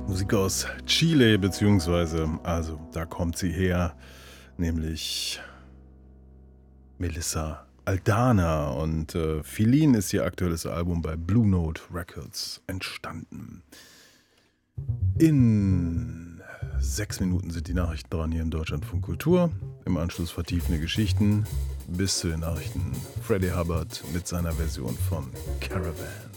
Musik aus Chile, beziehungsweise, da kommt sie her, nämlich Melissa Aldana und Feeling ist ihr aktuelles Album bei Blue Note Records entstanden. In 6 Minuten sind die Nachrichten dran hier im Deutschlandfunk Kultur. Im Anschluss vertiefende Geschichten bis zu den Nachrichten Freddie Hubbard mit seiner Version von Caravan.